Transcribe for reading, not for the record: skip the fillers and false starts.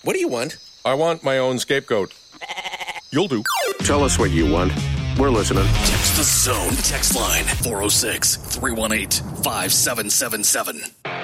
What do you want? I want my own scapegoat. You'll do. Tell us what you want. We're listening. Text the Zone text line 406-318-5777.